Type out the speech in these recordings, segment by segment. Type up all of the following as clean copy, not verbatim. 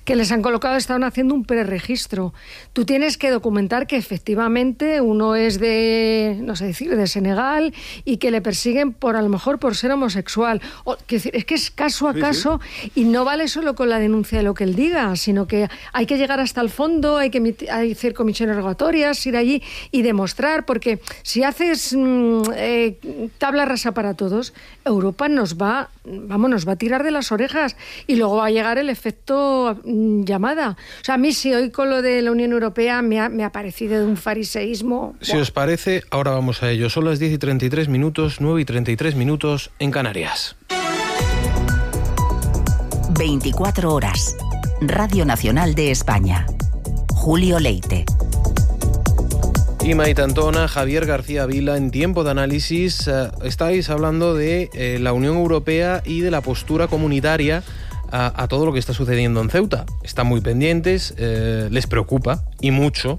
que les han colocado, estaban haciendo un preregistro. Tú tienes que documentar que efectivamente uno es de, no sé decir, de Senegal y que le persiguen a lo mejor por ser homosexual. Es que es caso a caso y no vale solo con la denuncia de lo que él diga, sino que hay que llegar hasta el fondo, hay que hacer comisiones rogatorias, ir allí y demostrar, porque si haces tabla rasa para todos, Europa nos va a tirar de las orejas y luego va a llegar el efecto llamada. O sea, a mí sí, hoy con lo de la Unión Europea me ha parecido de un fariseísmo. Si os parece, ahora vamos a ello. Son las 10:33, 9:33 en Canarias. 24 horas. Radio Nacional de España. Julio Leite. Y Maite Antona, Javier García Vila, en Tiempo de Análisis estáis hablando de la Unión Europea y de la postura comunitaria a todo lo que está sucediendo en Ceuta. Están muy pendientes, les preocupa, y mucho.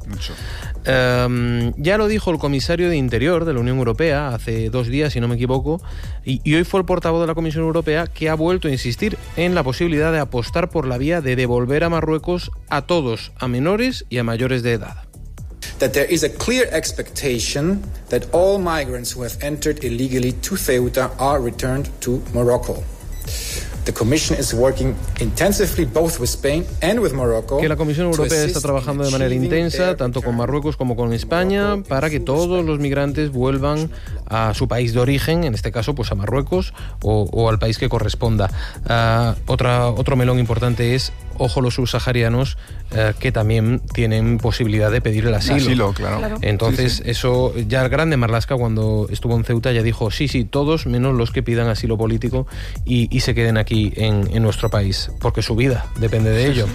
Ya lo dijo el comisario de Interior de la Unión Europea hace 2 días, si no me equivoco, y hoy fue el portavoz de la Comisión Europea que ha vuelto a insistir en la posibilidad de apostar por la vía de devolver a Marruecos a todos, a menores y a mayores de edad. That there is a clear expectation that all migrants who have entered illegally to Ceuta are returned to Morocco. The Commission is working intensively both with Spain and with Morocco. Que la Comisión Europea está trabajando de manera intensa, tanto con Marruecos como con España, para que todos los migrantes vuelvan a su país de origen, en este caso pues a Marruecos o al país que corresponda. Otro melón importante es, ojo, los subsaharianos que también tienen posibilidad de pedir el asilo. Claro. Entonces, sí. Eso ya el grande Marlaska, cuando estuvo en Ceuta, ya dijo, sí, todos menos los que pidan asilo político y se queden aquí en nuestro país, porque su vida depende de ello.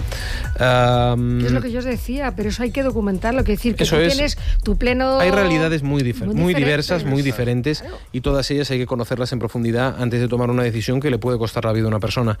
Es lo que yo os decía, pero eso hay que documentarlo, que decir que tú tienes tu pleno... Hay realidades muy diversas, muy diferentes, y todas ellas hay que conocerlas en profundidad antes de tomar una decisión que le puede costar la vida a una persona.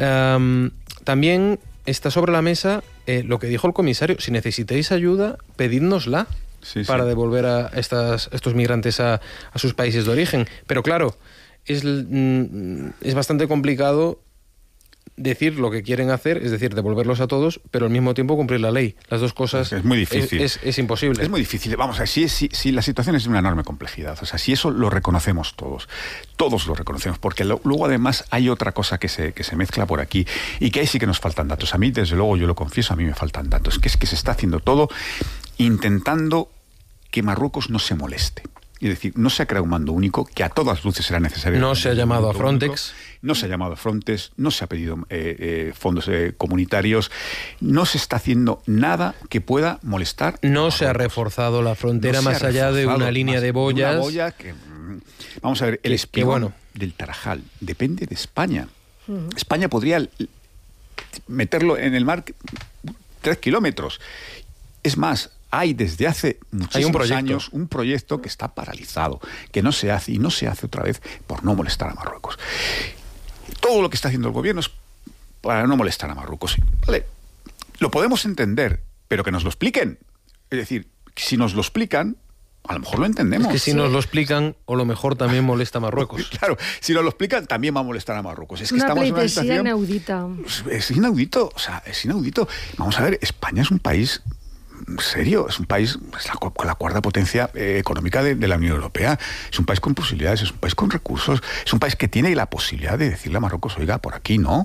También está sobre la mesa lo que dijo el comisario: si necesitáis ayuda, pedídnosla para devolver a estos migrantes a sus países de origen. Pero claro, es bastante complicado decir lo que quieren hacer, es decir, devolverlos a todos, pero al mismo tiempo cumplir la ley. Las dos cosas es muy difícil. Es imposible. Es muy difícil. Vamos a ver, si la situación es de una enorme complejidad, o sea, si eso lo reconocemos todos lo reconocemos, porque luego además hay otra cosa que se mezcla por aquí y que ahí sí que nos faltan datos. A mí, desde luego, yo lo confieso, a mí me faltan datos, que es que se está haciendo todo intentando que Marruecos no se moleste. Es decir, no se ha creado un mando único, que a todas luces será necesario. No se ha llamado a Frontex. No se ha llamado a Frontex, no se ha pedido fondos comunitarios, no se está haciendo nada que pueda molestar. No se ha reforzado la frontera más allá de una línea de boyas. Una boya que, vamos a ver, el espigón del Tarajal depende de España. España podría meterlo en el mar 3 kilómetros. Es más, hay desde hace muchísimos años un proyecto que está paralizado, que no se hace, y no se hace otra vez por no molestar a Marruecos. Todo lo que está haciendo el gobierno es para no molestar a Marruecos. Vale, lo podemos entender, pero que nos lo expliquen. Es decir, si nos lo explican, a lo mejor lo entendemos. Es que si nos lo explican, o lo mejor también molesta a Marruecos. Claro, si nos lo explican, también va a molestar a Marruecos. Es que una estamos en una situación inaudita. Es inaudito, o sea, es inaudito. Vamos a ver, España es un país serio, es un país, es la cuarta potencia económica de la Unión Europea, es un país con posibilidades, es un país con recursos, es un país que tiene la posibilidad de decirle a Marruecos, oiga, por aquí no,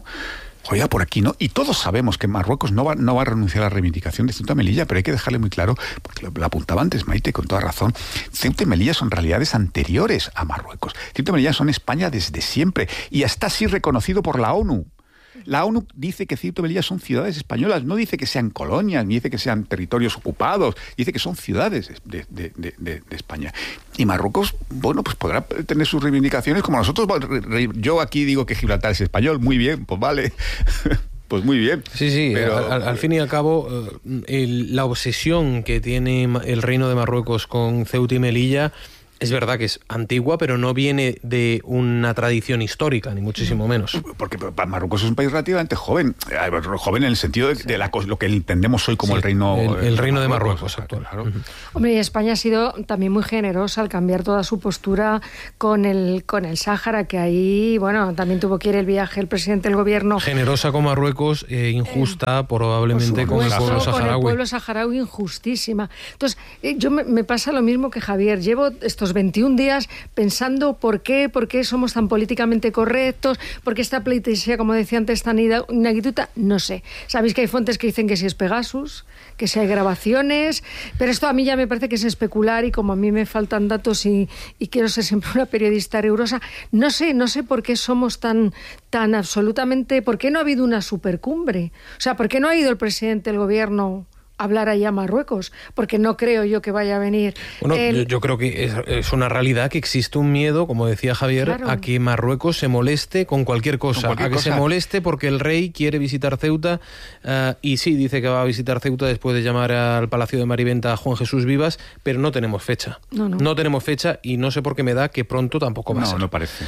y todos sabemos que Marruecos no va a renunciar a la reivindicación de Ceuta y Melilla, pero hay que dejarle muy claro, porque lo apuntaba antes Maite con toda razón, Ceuta y Melilla son realidades anteriores a Marruecos. Ceuta y Melilla son España desde siempre, y está así reconocido por la ONU. La ONU dice que Ceuta y Melilla son ciudades españolas, no dice que sean colonias, ni dice que sean territorios ocupados, dice que son ciudades de España. Y Marruecos, bueno, pues podrá tener sus reivindicaciones como nosotros. Yo aquí digo que Gibraltar es español, muy bien, pues vale. Pues muy bien. Sí, pero al fin y al cabo, la obsesión que tiene el Reino de Marruecos con Ceuta y Melilla Es verdad que es antigua, pero no viene de una tradición histórica, ni muchísimo menos. Porque Marruecos es un país relativamente joven. Joven en el sentido de lo que entendemos hoy como el reino... El reino de Marruecos actual. Claro. Hombre, y España ha sido también muy generosa al cambiar toda su postura con el Sáhara, que ahí, bueno, también tuvo que ir el viaje el presidente del gobierno. Generosa con Marruecos, injusta probablemente con el pueblo saharaui. Con el pueblo saharaui, injustísima. Entonces, yo me pasa lo mismo que Javier. Llevo estos 21 días pensando por qué somos tan políticamente correctos, por qué esta pleitesía, como decía antes, tan inaguituta, no sé. Sabéis que hay fuentes que dicen que si es Pegasus, que si hay grabaciones, pero esto a mí ya me parece que es especular, y como a mí me faltan datos y quiero ser siempre una periodista rigurosa, no sé por qué somos tan absolutamente, por qué no ha habido una supercumbre, o sea, por qué no ha ido el presidente del gobierno hablar allá a Marruecos, porque no creo yo que vaya a venir. Bueno, yo creo que es una realidad que existe un miedo, como decía Javier, claro, a que Marruecos se moleste con cualquier cosa, se moleste porque el rey quiere visitar Ceuta, y sí, dice que va a visitar Ceuta después de llamar al Palacio de Mariventa a Juan Jesús Vivas, pero no tenemos fecha. No tenemos fecha, y no sé por qué me da que pronto tampoco va a ser. No parece.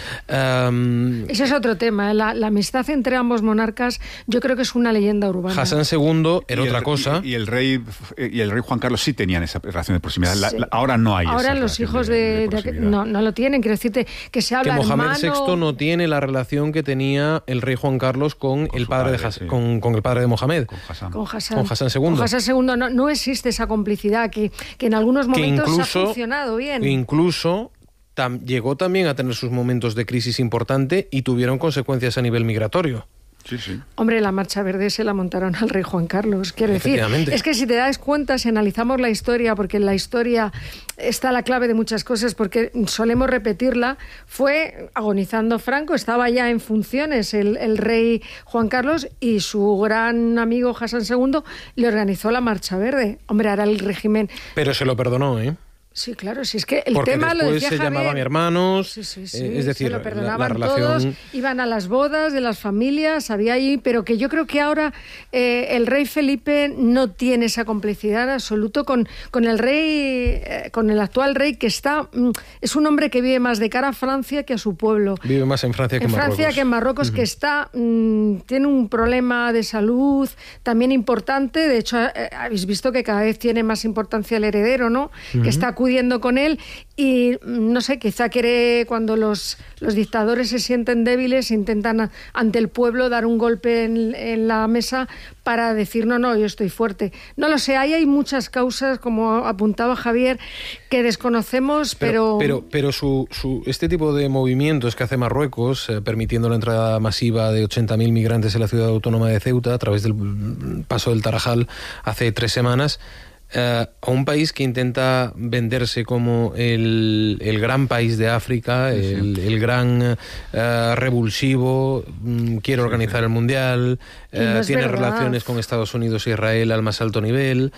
Ese es otro tema, la amistad entre ambos monarcas, yo creo que es una leyenda urbana. Hassan II era otra cosa. Y el rey Juan Carlos sí tenían esa relación de proximidad. Sí. Ahora no hay. Ahora los hijos no lo tienen. Quiero decirte que se habla. Que Mohamed VI no tiene la relación que tenía el rey Juan Carlos con el padre con el padre de Mohamed. Con Hassan II. Con Hassan II no existe esa complicidad que en algunos momentos ha funcionado bien. Incluso llegó también a tener sus momentos de crisis importante y tuvieron consecuencias a nivel migratorio. Sí. Hombre, la Marcha Verde se la montaron al rey Juan Carlos. Quiero decir, es que si te das cuenta, si analizamos la historia, porque en la historia está la clave de muchas cosas, porque solemos repetirla, fue agonizando Franco, estaba ya en funciones el rey Juan Carlos, y su gran amigo Hassan II le organizó la Marcha Verde. Hombre, ahora el régimen... Pero se lo perdonó, ¿eh? Sí, claro, si es que el porque tema lo decía se Javier, llamaban hermanos, sí, es decir, se lo perdonaban la relación... todos, iban a las bodas de las familias, había ahí, pero que yo creo que ahora el rey Felipe no tiene esa complicidad en absoluto con el rey, con el actual rey, que es un hombre que vive más de cara a Francia que a su pueblo. Vive más en Francia que en Marruecos. Que en Marruecos, que tiene un problema de salud también importante. De hecho, habéis visto que cada vez tiene más importancia el heredero, ¿no? Que está acudiendo con él, y no sé, quizá quiere, cuando los dictadores se sienten débiles, intentan ante el pueblo dar un golpe en la mesa para decir no, yo estoy fuerte. No lo sé, ahí hay muchas causas, como apuntaba Javier, que desconocemos, pero este tipo de movimientos que hace Marruecos, permitiendo la entrada masiva de 80.000 migrantes en la ciudad autónoma de Ceuta a través del paso del Tarajal hace 3 semanas, a un país que intenta venderse como el gran país de África, el gran revulsivo, quiere organizar el Mundial, tiene relaciones con Estados Unidos e Israel al más alto nivel.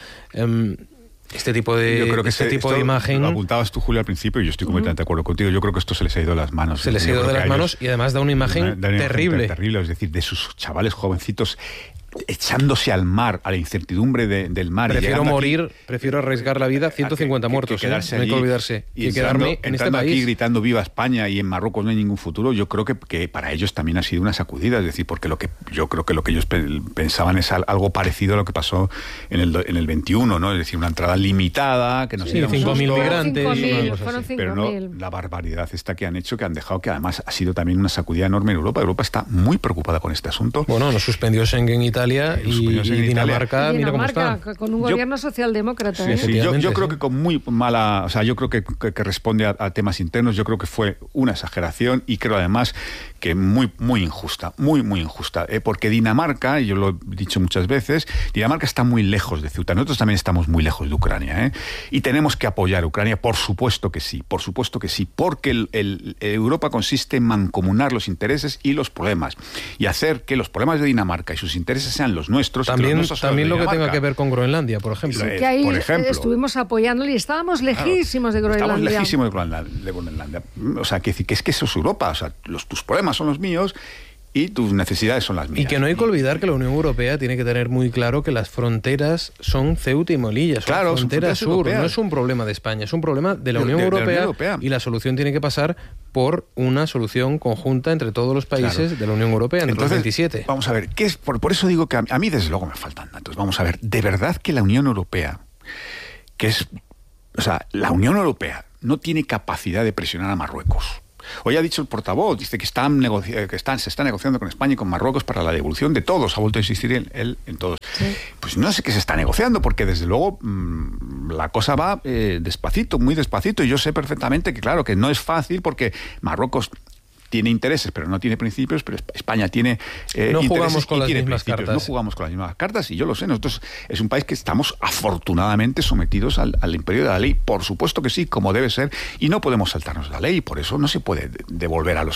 Este tipo de imagen... Lo apuntabas tú, Julio, al principio, y yo estoy completamente de acuerdo contigo. Yo creo que esto se les ha ido de las manos. Se les ha ido de las manos, y además da una imagen terrible. Es decir, de sus chavales jovencitos echándose al mar, a la incertidumbre del mar. Prefiero arriesgar la vida, 150 muertos, no hay que olvidarse, y quedarme en este país. Aquí gritando viva España, y en Marruecos no hay ningún futuro. Yo creo que para ellos también ha sido una sacudida, es decir, porque yo creo que lo que ellos pensaban es algo parecido a lo que pasó en el 21, ¿no? Es decir, una entrada limitada, que no sé, 5.000 migrantes, fueron 5.000. Pero no la barbaridad esta que han hecho, que han dejado, que además ha sido también una sacudida enorme en Europa. Europa está muy preocupada con este asunto. Bueno, nos suspendió Schengen Italia, y Dinamarca, mira cómo está. Con un gobierno socialdemócrata. Yo creo que con muy mala... O sea, yo creo que responde a temas internos. Yo creo que fue una exageración, y creo además que muy injusta, muy injusta. Porque Dinamarca, y yo lo he dicho muchas veces, Dinamarca está muy lejos de Ceuta. Nosotros también estamos muy lejos de Ucrania, y tenemos que apoyar a Ucrania, por supuesto que sí, porque Europa consiste en mancomunar los intereses y los problemas, y hacer que los problemas de Dinamarca y sus intereses sean los nuestros. También lo que tenga que ver con Groenlandia, por ejemplo. Sí, que ahí estuvimos apoyándole, y estábamos lejísimos de Groenlandia. Estamos lejísimos de Groenlandia. O sea, que es que eso es Europa. O sea, tus problemas son los míos, y tus necesidades son las mías. Y que no hay que olvidar que la Unión Europea tiene que tener muy claro que las fronteras son Ceuta y Melilla, son fronteras sur, europeas. No es un problema de España, es un problema de la Unión Europea, y la solución tiene que pasar por una solución conjunta entre todos los países de la Unión Europea, entre los 27. Vamos a ver, ¿qué es? Por eso digo que a mí desde luego me faltan datos. Vamos a ver, de verdad que la Unión Europea, la Unión Europea no tiene capacidad de presionar a Marruecos. Hoy ha dicho el portavoz, dice que se está negociando con España y con Marruecos para la devolución de todos. Ha vuelto a insistir él en todos. Sí. Pues no sé qué se está negociando, porque desde luego la cosa va despacito, muy despacito. Y yo sé perfectamente que, claro, que no es fácil, porque Marruecos tiene intereses, pero no tiene principios, pero España tiene no jugamos con las mismas cartas. No jugamos con las mismas cartas, y yo lo sé. Nosotros es un país que estamos afortunadamente sometidos al imperio de la ley. Por supuesto que sí, como debe ser, y no podemos saltarnos la ley, y por eso no se puede devolver a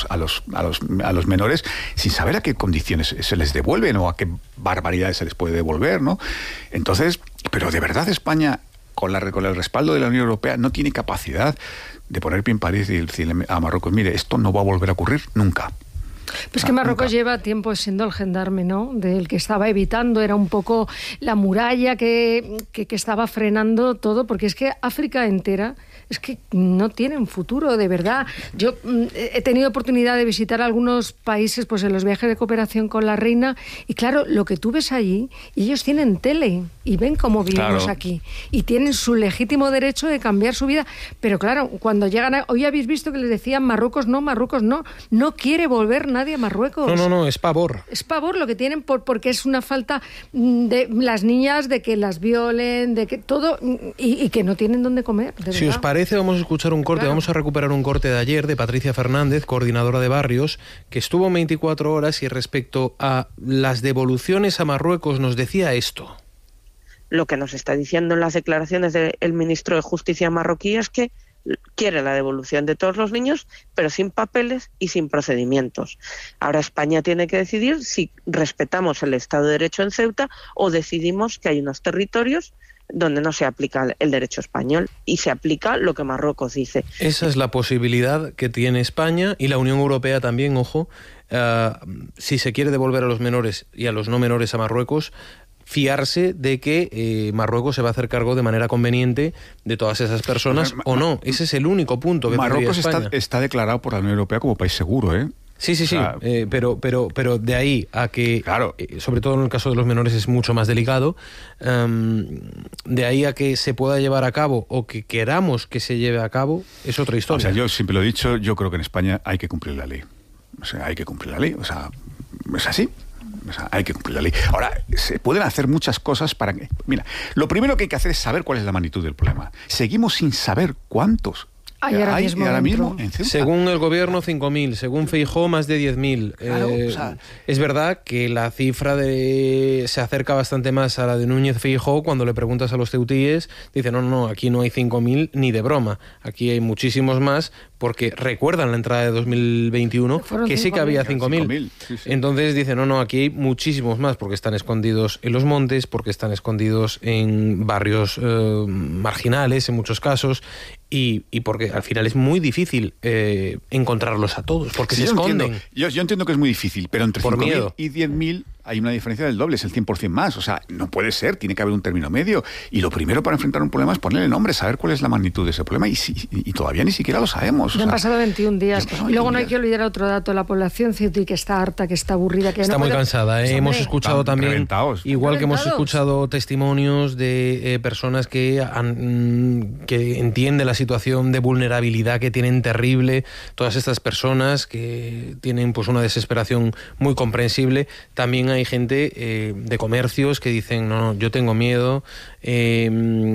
los menores sin saber a qué condiciones se les devuelven o a qué barbaridades se les puede devolver, ¿no? Entonces, pero de verdad España, con el respaldo de la Unión Europea, no tiene capacidad de poner pie en París y decirle a Marruecos, mire, esto no va a volver a ocurrir nunca. Pues que Marruecos lleva tiempo siendo el gendarme, ¿no? Del que estaba evitando, era un poco la muralla que estaba frenando todo, porque es que África entera es que no tienen futuro, de verdad. Yo he tenido oportunidad de visitar algunos países pues en los viajes de cooperación con la reina, y claro, lo que tú ves allí, y ellos tienen tele y ven cómo vivimos aquí, y tienen su legítimo derecho de cambiar su vida, pero claro, cuando llegan hoy habéis visto que les decían Marruecos no quiere volver nadie a Marruecos. No, es pavor. Es pavor lo que tienen porque es una falta de las niñas, de que las violen, de que todo, y que no tienen dónde comer, de si verdad. Os parece, vamos a escuchar un corte, vamos a recuperar un corte de ayer de Patricia Fernández, coordinadora de barrios, que estuvo 24 horas y respecto a las devoluciones a Marruecos nos decía esto. Lo que nos está diciendo en las declaraciones del ministro de Justicia marroquí es que quiere la devolución de todos los niños, pero sin papeles y sin procedimientos. Ahora España tiene que decidir si respetamos el Estado de Derecho en Ceuta o decidimos que hay unos territorios donde no se aplica el derecho español y se aplica lo que Marruecos dice. Esa es la posibilidad que tiene España y la Unión Europea también, ojo, si se quiere devolver a los menores y a los no menores a Marruecos, fiarse de que Marruecos se va a hacer cargo de manera conveniente de todas esas personas o no. Ese es el único punto que Marruecos España. Está declarado por la Unión Europea como país seguro, ¿eh? Sí, pero de ahí a que, claro, sobre todo en el caso de los menores es mucho más delicado, de ahí a que se pueda llevar a cabo o que queramos que se lleve a cabo, es otra historia. O sea, yo siempre lo he dicho, yo creo que en España hay que cumplir la ley. O sea, hay que cumplir la ley, o sea, es así. O sea, hay que cumplir la ley. Ahora, se pueden hacer muchas cosas para que... Mira, lo primero que hay que hacer es saber cuál es la magnitud del problema. Seguimos sin saber cuántos hay ahora mismo en Ceuta. Según el gobierno, 5.000. Según Feijóo, más de 10.000. Claro, es verdad que la cifra se acerca bastante más a la de Núñez Feijóo. Cuando le preguntas a los ceutíes, dicen, no, aquí no hay 5.000 ni de broma. Aquí hay muchísimos más, porque recuerdan la entrada de 2021, que sí que había 5.000. Sí. Entonces dicen, no, aquí hay muchísimos más, porque están escondidos en los montes, porque están escondidos en barrios marginales, en muchos casos, y porque al final es muy difícil encontrarlos a todos, porque se esconden. Yo entiendo que es muy difícil, pero entre 5.000 y 10.000 hay una diferencia del doble, es el 100% más. O sea, no puede ser, tiene que haber un término medio. Y lo primero para enfrentar un problema es ponerle nombre, saber cuál es la magnitud de ese problema, y todavía ni siquiera lo sabemos. Han pasado 21 días. Y luego no hay que olvidar otro dato, la población ceutí que está harta, que está aburrida, que está muy cansada. Pues, hemos escuchado también, igual que hemos escuchado testimonios de personas que entienden la situación de vulnerabilidad que tienen terrible, todas estas personas que tienen pues una desesperación muy comprensible. También hay gente de comercios que dicen, no, yo tengo miedo, se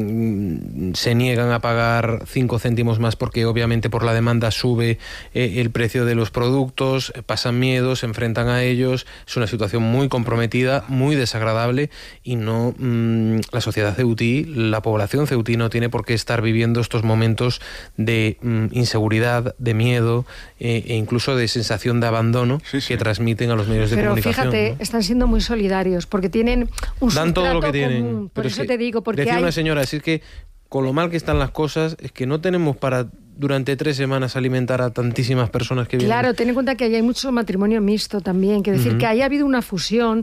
niegan a pagar 5 céntimos más porque obviamente por la demanda sube el precio de los productos, pasan miedo, se enfrentan a ellos. Es una situación muy comprometida, muy desagradable, y no la sociedad ceutí, la población ceutí no tiene por qué estar viviendo estos momentos de inseguridad, de miedo e incluso de sensación de abandono que transmiten a los medios de comunicación. Pero fíjate, están siendo muy solidarios porque tienen un dan todo lo que tienen común. Por eso te digo, porque decía una señora, es que con lo mal que están las cosas, es que no tenemos para durante 3 semanas alimentar a tantísimas personas que vienen. Claro, ten en cuenta que ahí hay mucho matrimonio mixto también, quiero decir que haya habido una fusión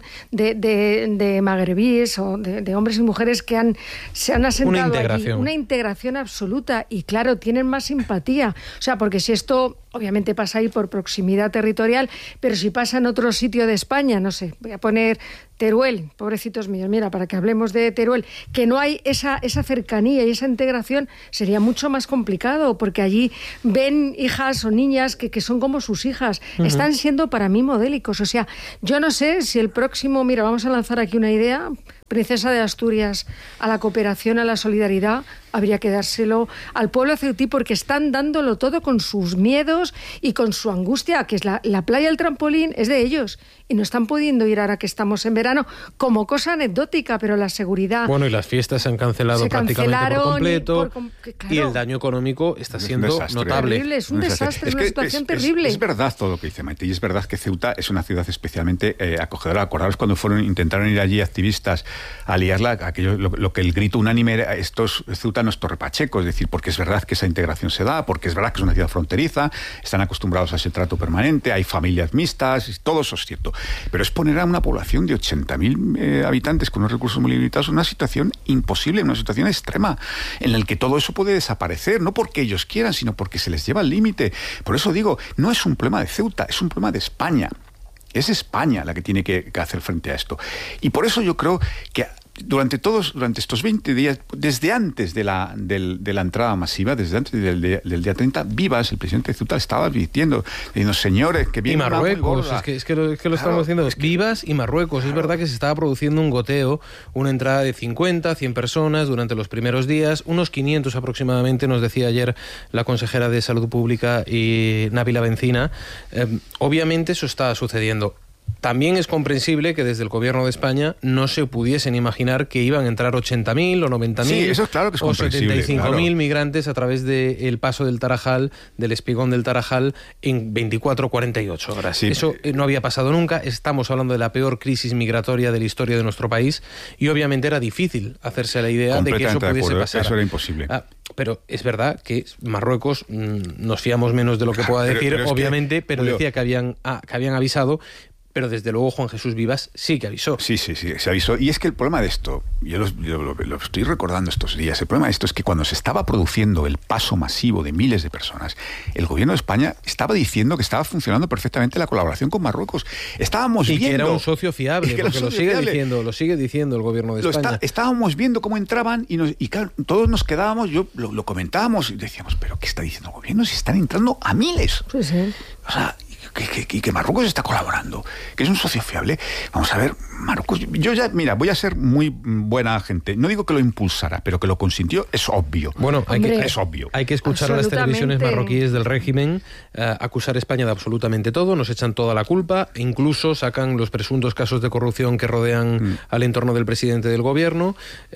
de magrebíes o de hombres y mujeres que se han asentado allí, una integración absoluta, y claro, tienen más simpatía, o sea, porque si esto obviamente pasa ahí por proximidad territorial, pero si pasa en otro sitio de España, no sé, voy a poner Teruel, pobrecitos míos, mira, para que hablemos de Teruel, que no hay esa cercanía y esa integración, sería mucho más complicado, porque allí ven hijas o niñas que son como sus hijas, están siendo para mí modélicos, o sea, yo no sé si el próximo, mira, vamos a lanzar aquí una idea, Princesa de Asturias, a la cooperación, a la solidaridad, habría que dárselo al pueblo ceutí, porque están dándolo todo con sus miedos y con su angustia, que es la playa, el trampolín, es de ellos, y no están pudiendo ir ahora que estamos en verano, como cosa anecdótica, pero la seguridad... Bueno, y las fiestas se han cancelado prácticamente por completo, claro, y el daño económico está siendo notable. Es un desastre, es una situación terrible. Es verdad todo lo que dice Maite, y es verdad que Ceuta es una ciudad especialmente acogedora. Acordaros cuando intentaron ir allí activistas a liarla, aquello, lo que el grito unánime era, Ceuta no es Torre Pacheco, es decir, porque es verdad que esa integración se da, porque es verdad que es una ciudad fronteriza, están acostumbrados a ese trato permanente, hay familias mixtas, todo eso es cierto, pero es poner a una población de 80.000 habitantes con unos recursos muy limitados en una situación imposible, en una situación extrema, en la que todo eso puede desaparecer, no porque ellos quieran, sino porque se les lleva al límite. Por eso digo, no es un problema de Ceuta, es un problema de España. Es España la que tiene que hacer frente a esto. Y por eso yo creo que durante estos 20 días, desde antes de la entrada masiva, desde antes del día 30, Vivas, el presidente de Ceuta, estaba diciendo, señores, que viene y Marruecos, una es que lo estamos diciendo, Vivas y Marruecos. Claro. Es verdad que se estaba produciendo un goteo, una entrada de 50, 100 personas durante los primeros días, unos 500 aproximadamente, nos decía ayer la consejera de Salud Pública y Nabila Bencina. Obviamente eso está sucediendo. También es comprensible que desde el Gobierno de España no se pudiesen imaginar que iban a entrar 80.000 o 90.000 sí, eso es claro que es o 75.000 migrantes a través del paso del Tarajal, del espigón del Tarajal, en 24 o 48 horas. Sí. Eso no había pasado nunca. Estamos hablando de la peor crisis migratoria de la historia de nuestro país y obviamente era difícil hacerse la idea de que eso pudiese pasar. Eso era imposible. Pero es verdad que Marruecos, nos fiamos menos de lo que pueda decir, obviamente, pero Julio, decía que habían avisado. Pero desde luego Juan Jesús Vivas sí que avisó. Sí, se avisó. Y es que el problema de esto, yo lo estoy recordando estos días, el problema de esto es que cuando se estaba produciendo el paso masivo de miles de personas, el gobierno de España estaba diciendo que estaba funcionando perfectamente la colaboración con Marruecos. Estábamos viendo... Y que era un socio fiable, porque lo sigue diciendo el gobierno de España. Estábamos viendo cómo entraban y claro, todos nos quedábamos, lo comentábamos y decíamos, ¿pero qué está diciendo el gobierno? Si están entrando a miles. Pues sí. O sea... que Marruecos está colaborando, que es un socio fiable. Vamos a ver, Marruecos, voy a ser muy buena gente. No digo que lo impulsara, pero que lo consintió, es obvio. Bueno, es obvio. Hay que escuchar a las televisiones marroquíes del régimen acusar a España de absolutamente todo, nos echan toda la culpa, incluso sacan los presuntos casos de corrupción que rodean al entorno del presidente del gobierno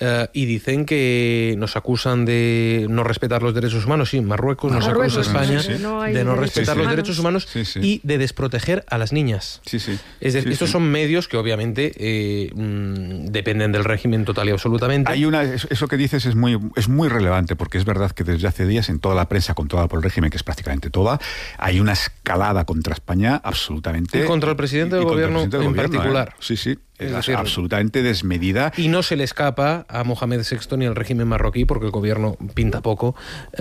y dicen que nos acusan de no respetar los derechos humanos. Sí, Marruecos nos acusa a España de no respetar los derechos humanos y de desproteger a las niñas. Es decir, estos son medios que obviamente dependen del régimen total y absolutamente. Eso que dices es muy relevante, porque es verdad que desde hace días en toda la prensa controlada por el régimen, que es prácticamente toda, hay una escalada contra España absolutamente... Y contra el presidente del gobierno en particular. Sí. Es absolutamente desmedida. Y no se le escapa a Mohamed VI ni al régimen marroquí, porque el gobierno pinta poco,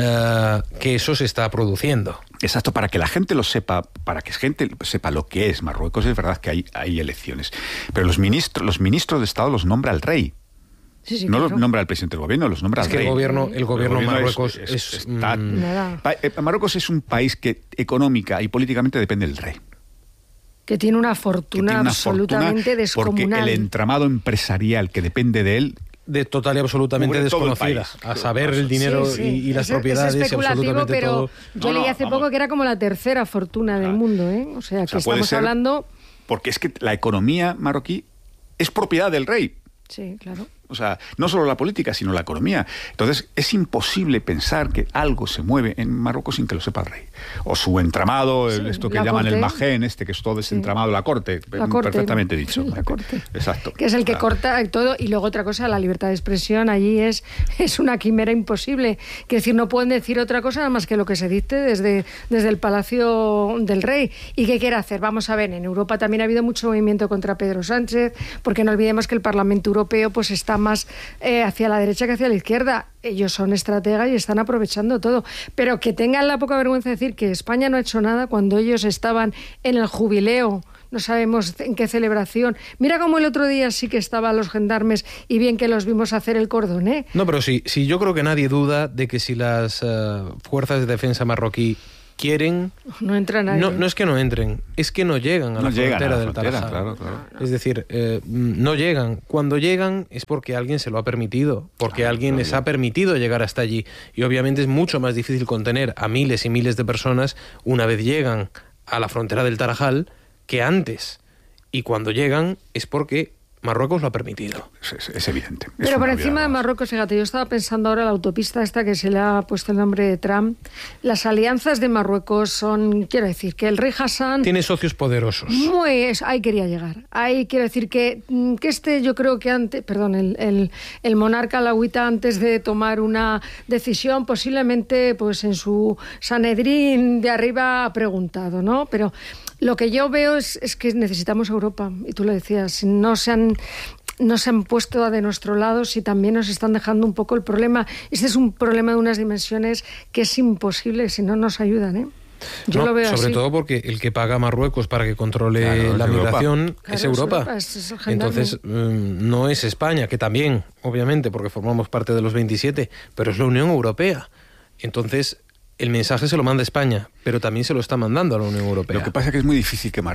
que eso se está produciendo. Exacto, para que la gente lo sepa, para que la gente sepa lo que es Marruecos, es verdad que hay elecciones. Pero los ministros de Estado los nombra el rey. Sí, no claro. Los nombra el presidente del gobierno, los nombra el rey. El gobierno Marruecos Marruecos es un país que económica y políticamente depende del rey. Que tiene una fortuna absolutamente descomunal. Porque el entramado empresarial que depende de él... de total y absolutamente desconocida. A saber el dinero y las propiedades y absolutamente pero todo. Yo leí hace poco que era como la tercera fortuna del mundo, ¿eh? O sea, que estamos hablando... Porque es que la economía marroquí es propiedad del rey. Sí, claro. O sea, no solo la política, sino la economía. Entonces, es imposible pensar que algo se mueve en Marruecos sin que lo sepa el rey. O su entramado, esto que llaman el majén, que es todo desentramado, la corte, perfectamente dicho. Sí, la corte. Exacto. Que es el que corta todo. Y luego otra cosa, la libertad de expresión allí es una quimera imposible. Quiero decir, no pueden decir otra cosa nada más que lo que se dicte desde el Palacio del Rey. ¿Y qué quiere hacer? Vamos a ver, en Europa también ha habido mucho movimiento contra Pedro Sánchez, porque no olvidemos que el Parlamento Europeo pues está más hacia la derecha que hacia la izquierda. Ellos son estrategas y están aprovechando todo. Pero que tengan la poca vergüenza de decir que España no ha hecho nada cuando ellos estaban en el jubileo, no sabemos en qué celebración. Mira cómo el otro día sí que estaban los gendarmes y bien que los vimos hacer el cordón, ¿eh? No, pero sí, yo creo que nadie duda de que si las fuerzas de defensa marroquí quieren... No entra nadie. No es que no entren, es que no llegan a la frontera del Tarajal. Claro. Es decir, no llegan. Cuando llegan es porque alguien se lo ha permitido, porque alguien les ha permitido llegar hasta allí. Y obviamente es mucho más difícil contener a miles y miles de personas una vez llegan a la frontera del Tarajal que antes. Y cuando llegan es porque Marruecos lo ha permitido. Es evidente. Pero por encima de Marruecos, fíjate, yo estaba pensando ahora la autopista esta que se le ha puesto el nombre de Trump. Las alianzas de Marruecos son, quiero decir, que el rey Hassan... Tiene socios poderosos. Ahí quería llegar. Ahí quiero decir que yo creo que antes, perdón, el monarca alauita antes de tomar una decisión, posiblemente pues en su Sanedrín de arriba ha preguntado, ¿no? Pero lo que yo veo es que necesitamos Europa, y tú lo decías, si no se han puesto de nuestro lado, si también nos están dejando un poco el problema. Este es un problema de unas dimensiones que es imposible si no nos ayudan, ¿eh? Yo lo veo sobre así. todo porque el que paga a Marruecos para que controle la migración es Europa. Es Entonces, no es España, que también, obviamente, porque formamos parte de los 27, pero es la Unión Europea. Entonces, el mensaje se lo manda España, pero también se lo está mandando a la Unión Europea. Lo que pasa es que es muy difícil que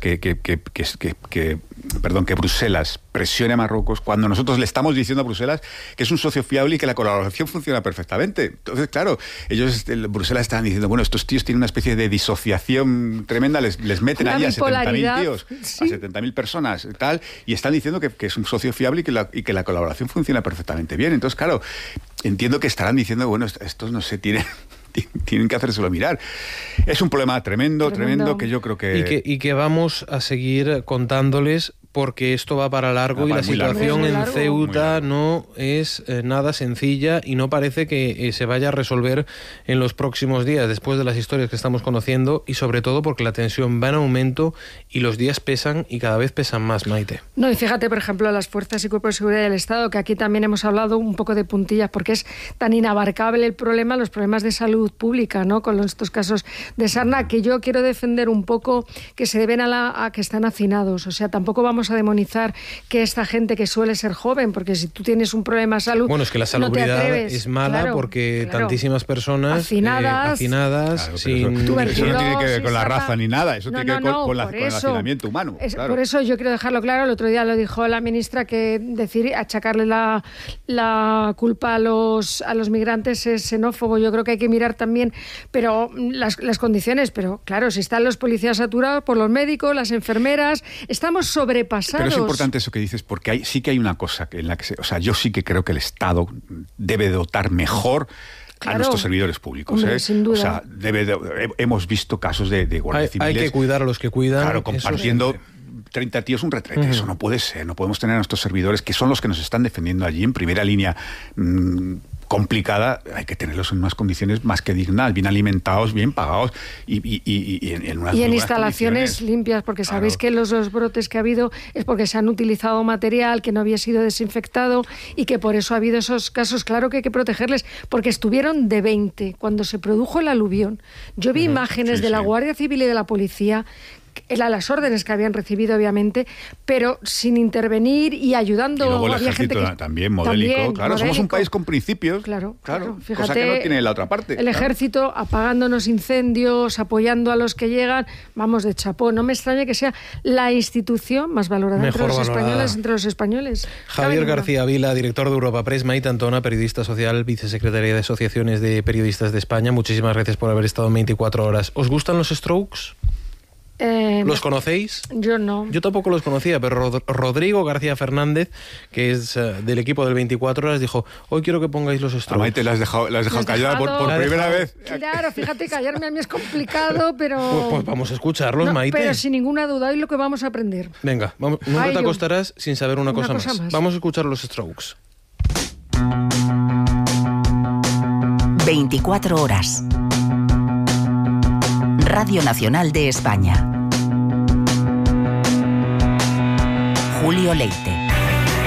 Bruselas presione a Marruecos cuando nosotros le estamos diciendo a Bruselas que es un socio fiable y que la colaboración funciona perfectamente. Entonces, claro, Bruselas están diciendo, bueno, estos tíos tienen una especie de disociación tremenda, les meten allí a 70.000 tíos, sí, a 70.000 personas, tal, y están diciendo que es un socio fiable y que la colaboración funciona perfectamente bien. Entonces, claro, entiendo que estarán diciendo, bueno, estos no se tienen que hacérselo mirar. Es un problema tremendo, que yo creo que... Y que vamos a seguir contándoles, porque esto va para largo y la situación en Ceuta no es nada sencilla y no parece que se vaya a resolver en los próximos días, después de las historias que estamos conociendo, y sobre todo porque la tensión va en aumento y los días pesan y cada vez pesan más, Maite. No, y fíjate, por ejemplo, las fuerzas y cuerpos de seguridad del Estado, que aquí también hemos hablado un poco de puntillas, porque es tan inabarcable el problema, los problemas de salud pública, ¿no? Con estos casos de sarna, que yo quiero defender un poco que se deben a que están hacinados. O sea, tampoco vamos a demonizar que esta gente que suele ser joven, porque si tú tienes un problema de salud, bueno, es que la salubridad es mala, porque tantísimas personas hacinadas claro, sin... Eso no tiene que ver con la raza ni nada, eso tiene que ver con el hacinamiento humano. Por eso yo quiero dejarlo claro. El otro día lo dijo la ministra, que achacarle la culpa a los migrantes es xenófobo. Yo creo que hay que mirar también pero las condiciones, pero claro, si están los policías saturados por los médicos, las enfermeras, estamos sobrepasados. Pero es importante eso que dices, porque sí que hay una cosa en la que yo sí que creo que el Estado debe dotar mejor a nuestros servidores públicos. Hombre, sin duda. O sea, hemos visto casos de guardias civiles. Hay que cuidar a los que cuidan. Claro, compartiendo 30 tíos un retrete. Eso no puede ser. No podemos tener a nuestros servidores, que son los que nos están defendiendo allí en primera línea, complicada. Hay que tenerlos en unas condiciones más que dignas, bien alimentados, bien pagados y en instalaciones limpias, porque sabéis que los brotes que ha habido es porque se han utilizado material que no había sido desinfectado y que por eso ha habido esos casos. Claro que hay que protegerles, porque estuvieron de 20 cuando se produjo el aluvión. Yo vi imágenes de la Guardia Civil y de la policía, a las órdenes que habían recibido, obviamente, pero sin intervenir y ayudando. Y luego el había ejército gente que, también modélico. Claro, somos un país con principios. Claro. Fíjate, cosa que no tiene la otra parte. El ejército apagándonos incendios, apoyando a los que llegan, vamos, de chapó. No me extraña que sea la institución más valorada entre los españoles. Javier García Vila, director de Europa Press. Maite Antona, periodista social, vicesecretaria de Asociaciones de Periodistas de España. Muchísimas gracias por haber estado en 24 horas. ¿Os gustan los Strokes? ¿Los conocéis? Yo no. Yo tampoco los conocía, pero Rodrigo García Fernández, que es del equipo del 24 Horas, dijo, hoy quiero que pongáis los Strokes. Maite, la has dejado callada por primera vez. Claro, fíjate, callarme a mí es complicado, pero... Pues vamos a escucharlos, no, Maite. Pero sin ninguna duda, hoy lo que vamos a aprender. Venga, vamos, nunca te acostarás sin saber una cosa más. Vamos a escuchar los Strokes. 24 Horas. Radio Nacional de España. Julio Leite.